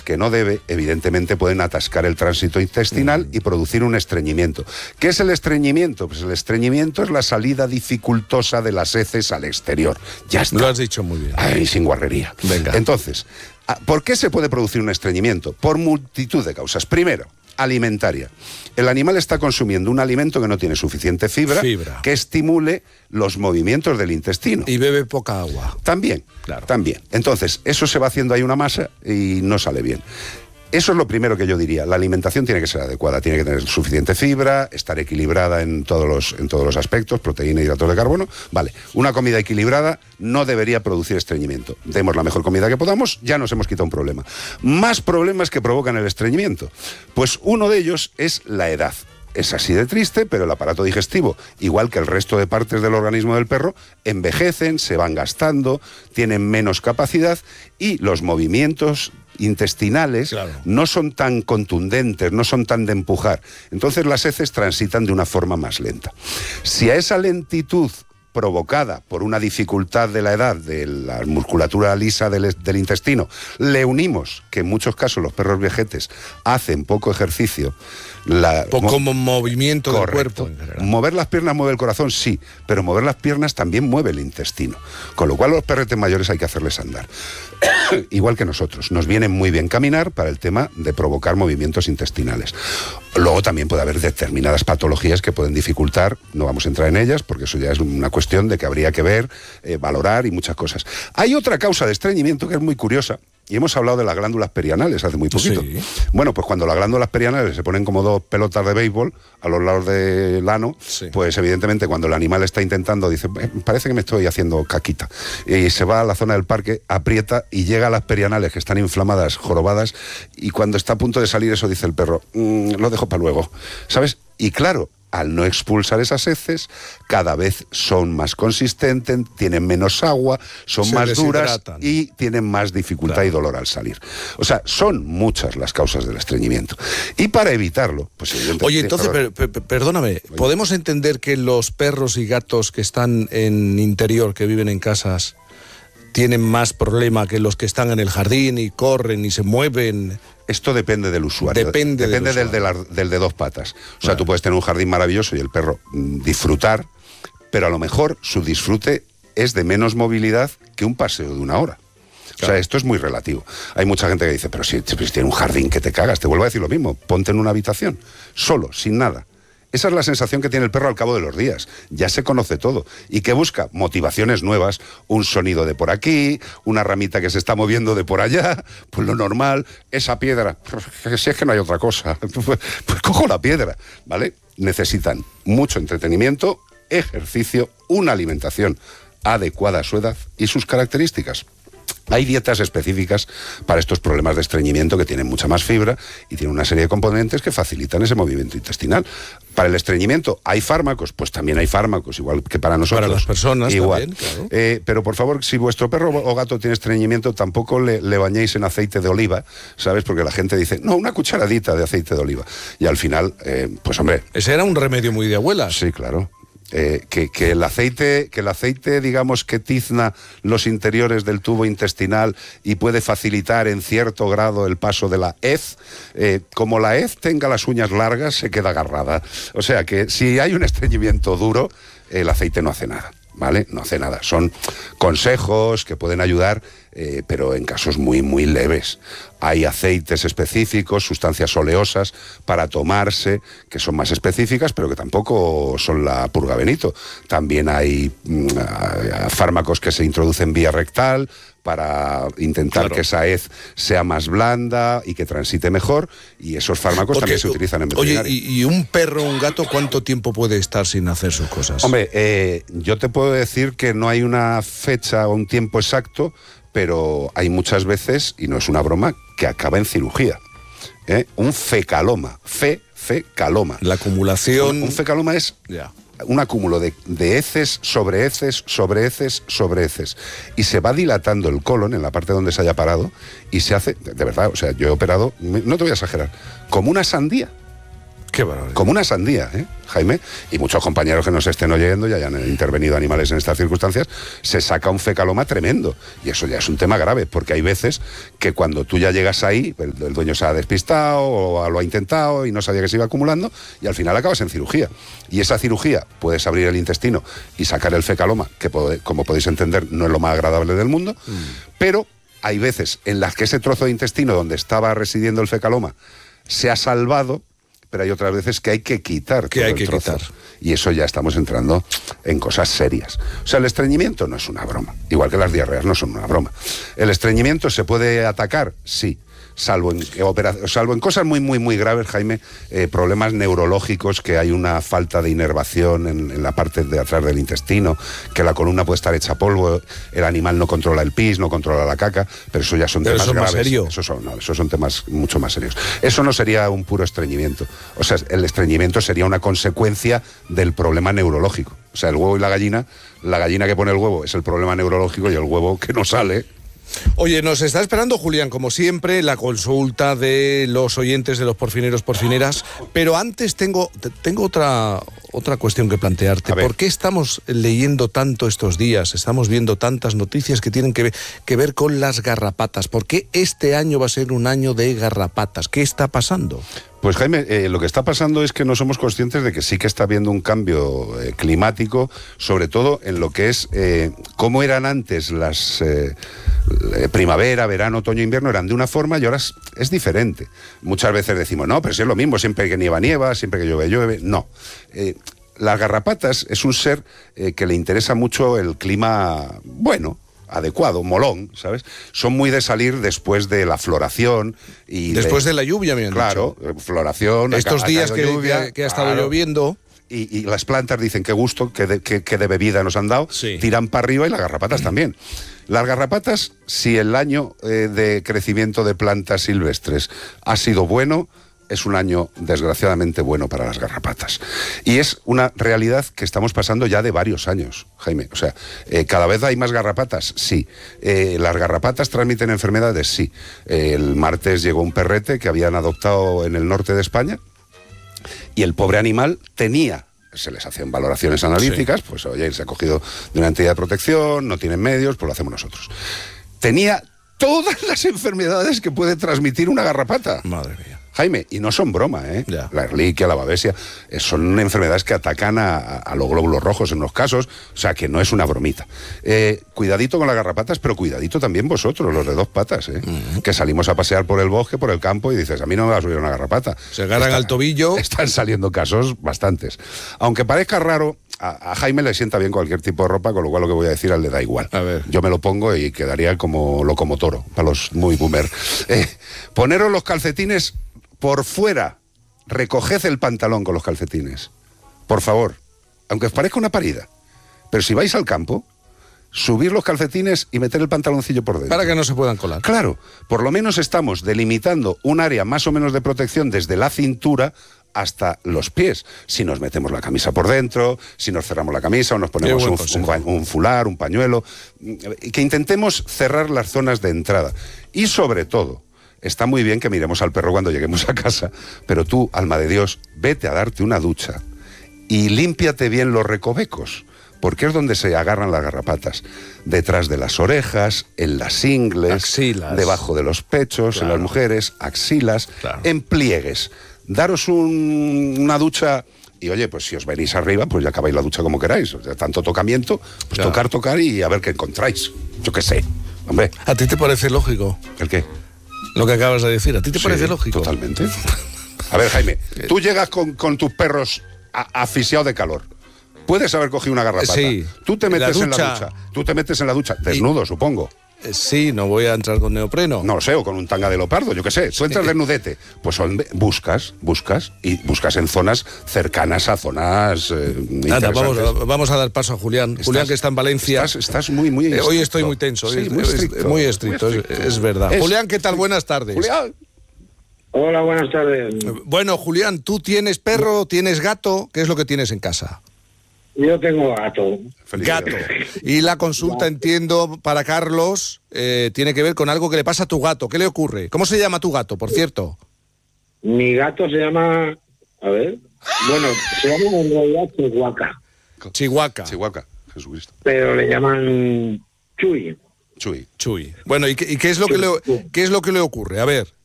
que no debe, evidentemente pueden atascar el tránsito intestinal y producir un estreñimiento. ¿Qué es el estreñimiento? Pues el estreñimiento es la salida dificultosa de las heces al exterior. Ya está. Lo has dicho muy bien. Ay, sin guarrería. Venga. Entonces, ¿por qué se puede producir un estreñimiento? Por multitud de causas. Primero, alimentaria. El animal está consumiendo un alimento que no tiene suficiente fibra. Que estimule los movimientos del intestino. Y bebe poca agua. También, claro. También. Entonces, eso se va haciendo ahí una masa y no sale bien. Eso es lo primero que yo diría. La alimentación tiene que ser adecuada, tiene que tener suficiente fibra, estar equilibrada en todos los aspectos, proteína y hidratos de carbono. Vale, una comida equilibrada no debería producir estreñimiento. Demos la mejor comida que podamos, ya nos hemos quitado un problema. Más problemas que provocan el estreñimiento. Pues uno de ellos es la edad. Es así de triste, pero el aparato digestivo, igual que el resto de partes del organismo del perro, envejecen, se van gastando, tienen menos capacidad y los movimientos intestinales no son tan contundentes, no son tan de empujar. Entonces las heces transitan de una forma más lenta. Si a esa lentitud provocada por una dificultad de la edad, de la musculatura lisa del intestino, le unimos que en muchos casos los perros vejetes hacen poco ejercicio, poco movimiento del cuerpo. Mover las piernas mueve el corazón, sí, pero mover las piernas también mueve el intestino. Con lo cual a los perretes mayores hay que hacerles andar. Igual que nosotros. Nos viene muy bien caminar para el tema de provocar movimientos intestinales. Luego también puede haber determinadas patologías que pueden dificultar, no vamos a entrar en ellas, porque eso ya es una cuestión de que habría que ver, valorar y muchas cosas. Hay otra causa de estreñimiento que es muy curiosa, y hemos hablado de las glándulas perianales hace muy poquito. Sí. Bueno, pues cuando las glándulas perianales se ponen como dos pelotas de béisbol a los lados del ano, pues evidentemente cuando el animal está intentando, dice, parece que me estoy haciendo caquita. Y se va a la zona del parque, aprieta y llega a las perianales que están inflamadas, jorobadas, y cuando está a punto de salir eso dice el perro, lo dejo para luego, ¿sabes? Y claro, al no expulsar esas heces, cada vez son más consistentes, tienen menos agua, son más duras y tienen más dificultad y dolor al salir. O sea, son muchas las causas del estreñimiento. Y para evitarlo, pues evidentemente... Oye, entonces, perdóname, ¿podemos entender que los perros y gatos que están en interior, que viven en casas, tienen más problema que los que están en el jardín y corren y se mueven? Esto depende del usuario. Depende del de dos patas. O sea, tú puedes tener un jardín maravilloso y el perro disfrutar, pero a lo mejor su disfrute es de menos movilidad que un paseo de 1 hora. O sea, esto es muy relativo. Hay mucha gente que dice, pero si tiene un jardín que te cagas, te vuelvo a decir lo mismo, ponte en una habitación, solo, sin nada. Esa es la sensación que tiene el perro al cabo de los días. Ya se conoce todo. ¿Y qué busca? Motivaciones nuevas. Un sonido de por aquí, una ramita que se está moviendo de por allá, pues lo normal, esa piedra. Si es que no hay otra cosa, pues cojo la piedra, ¿vale? Necesitan mucho entretenimiento, ejercicio, una alimentación adecuada a su edad y sus características. Hay dietas específicas para estos problemas de estreñimiento que tienen mucha más fibra y tienen una serie de componentes que facilitan ese movimiento intestinal. Para el estreñimiento hay fármacos, pues también hay fármacos, igual que para nosotros. Para las personas igual. También, claro. Pero por favor, si vuestro perro o gato tiene estreñimiento, tampoco le bañéis en aceite de oliva, ¿sabes? Porque la gente dice, no, una cucharadita de aceite de oliva. Y al final, pues hombre... Ese era un remedio muy de abuelas. Sí, claro. Que el aceite, digamos, que tizna los interiores del tubo intestinal y puede facilitar en cierto grado el paso de la hez, como la hez tenga las uñas largas, se queda agarrada. O sea que si hay un estreñimiento duro, el aceite no hace nada, ¿vale? No hace nada. Son consejos que pueden ayudar, pero en casos muy, muy leves. Hay aceites específicos, sustancias oleosas para tomarse, que son más específicas, pero que tampoco son la purga Benito. También hay fármacos que se introducen vía rectal para intentar que esa hez sea más blanda y que transite mejor, y esos fármacos también se utilizan en veterinaria. Oye, ¿y un perro o un gato cuánto tiempo puede estar sin hacer sus cosas? Hombre, yo te puedo decir que no hay una fecha o un tiempo exacto, pero hay muchas veces, y no es una broma, que acaba en cirugía. Un fecaloma, fecaloma. La acumulación... Un fecaloma es un acúmulo de heces sobre heces, sobre heces, sobre heces. Y se va dilatando el colon en la parte donde se haya parado y se hace, de verdad, o sea, yo he operado, no te voy a exagerar, como una sandía. Qué barbaridad. Como una sandía, Jaime. Y muchos compañeros que nos estén oyendo y hayan intervenido animales en estas circunstancias, se saca un fecaloma tremendo. Y eso ya es un tema grave, porque hay veces que cuando tú ya llegas ahí, el dueño se ha despistado o lo ha intentado y no sabía que se iba acumulando, y al final acabas en cirugía. Y esa cirugía, puedes abrir el intestino y sacar el fecaloma, que como podéis entender no es lo más agradable del mundo, pero hay veces en las que ese trozo de intestino donde estaba residiendo el fecaloma se ha salvado, pero hay otras veces que hay que quitar todo el trozo. Y eso ya estamos entrando en cosas serias. O sea, el estreñimiento no es una broma, igual que las diarreas no son una broma. ¿El estreñimiento se puede atacar? Sí. Salvo en cosas muy, muy, muy graves, Jaime, problemas neurológicos, que hay una falta de inervación en la parte de atrás del intestino, que la columna puede estar hecha polvo, el animal no controla el pis, no controla la caca, pero eso ya son temas graves. ¿Más serio? Esos son temas mucho más serios. Eso no sería un puro estreñimiento. O sea, el estreñimiento sería una consecuencia del problema neurológico. O sea, el huevo y la gallina que pone el huevo es el problema neurológico y el huevo que no sale... Oye, nos está esperando Julián, como siempre, la consulta de los oyentes, de los porfineros, porfineras, pero antes tengo otra cuestión que plantearte. ¿Por qué estamos leyendo tanto estos días, estamos viendo tantas noticias que tienen que ver con las garrapatas? ¿Por qué este año va a ser un año de garrapatas? ¿Qué está pasando? Pues Jaime, lo que está pasando es que no somos conscientes de que sí que está habiendo un cambio climático, sobre todo en lo que es cómo eran antes las primavera, verano, otoño, invierno, eran de una forma y ahora es diferente. Muchas veces decimos, no, pero si es lo mismo, siempre que nieva, siempre que llueve. No. Las garrapatas es un ser que le interesa mucho el clima bueno, adecuado, molón, ¿sabes? Son muy de salir después de la floración y después de la lluvia, me han dicho. Claro, floración. Estos días que ha estado lloviendo. Y las plantas dicen qué gusto, qué de bebida nos han dado, sí. Tiran para arriba y las garrapatas también. Las garrapatas, si el año de crecimiento de plantas silvestres ha sido bueno, es un año desgraciadamente bueno para las garrapatas. Y es una realidad que estamos pasando ya de varios años, Jaime. O sea, cada vez hay más garrapatas, sí. Las garrapatas transmiten enfermedades, sí. El martes llegó un perrete que habían adoptado en el norte de España y el pobre animal se les hacían valoraciones analíticas, sí. Pues oye, se ha cogido de una entidad de protección, no tienen medios, pues lo hacemos nosotros. Tenía todas las enfermedades que puede transmitir una garrapata. Madre mía. Jaime, y no son broma, Ya. La Ehrlichia, la babesia, son enfermedades que atacan a los glóbulos rojos en unos casos, o sea que no es una bromita. Cuidadito con las garrapatas, pero cuidadito también vosotros, los de dos patas, que salimos a pasear por el bosque, por el campo y dices, a mí no me va a subir una garrapata. Se agarran al tobillo. Están saliendo casos bastantes. Aunque parezca raro, a Jaime le sienta bien cualquier tipo de ropa, con lo cual lo que voy a decir a él le da igual. A ver. Yo me lo pongo y quedaría como locomotoro, para los muy boomer. Poneros los calcetines por fuera, recoged el pantalón con los calcetines, por favor, aunque os parezca una parida, pero si vais al campo, subir los calcetines y meter el pantaloncillo por dentro. Para que no se puedan colar. Claro, por lo menos estamos delimitando un área más o menos de protección desde la cintura hasta los pies. Si nos metemos la camisa por dentro, si nos cerramos la camisa o nos ponemos un fular, un pañuelo, que intentemos cerrar las zonas de entrada. Y sobre todo, está muy bien que miremos al perro cuando lleguemos a casa, pero tú, alma de Dios, vete a darte una ducha y límpiate bien los recovecos, porque es donde se agarran las garrapatas. Detrás de las orejas, en las ingles, axilas, debajo de los pechos, claro. En las mujeres, axilas, claro. En pliegues. Daros una ducha y oye, pues si os venís arriba, pues ya acabáis la ducha como queráis. O sea, tanto tocamiento, pues claro. tocar y a ver qué encontráis. Yo qué sé, hombre. ¿A ti te parece lógico? ¿El qué? Lo que acabas de decir, ¿a ti te parece lógico? Totalmente. A ver, Jaime, tú llegas con tus perros asfixiados de calor. Puedes haber cogido una garrapata. Sí. Tú te metes en la ducha. Tú te metes en la ducha, desnudo, supongo. Sí, no voy a entrar con neopreno. No lo sé, o con un tanga de leopardo, yo qué sé. Tú entras desnudete. Pues buscas en zonas cercanas a zonas Nada, vamos a dar paso a Julián. Julián, que está en Valencia. Estás muy hoy estoy muy tenso. Sí, muy estricto. Es verdad. Julián, ¿qué tal? Buenas tardes. Julián. Hola, buenas tardes. Bueno, Julián, ¿tú tienes perro, tienes gato? ¿Qué es lo que tienes en casa? Yo tengo gato. Gato. Y la consulta, entiendo, para Carlos, tiene que ver con algo que le pasa a tu gato. ¿Qué le ocurre? ¿Cómo se llama tu gato, por cierto? Mi gato se llama A ver. Bueno, se llama en realidad Chihuahua, Chihuahua. Jesucristo. pero le llaman Chuy. Chuy. Chuy. Bueno, ¿y qué es lo que le ocurre? A ver.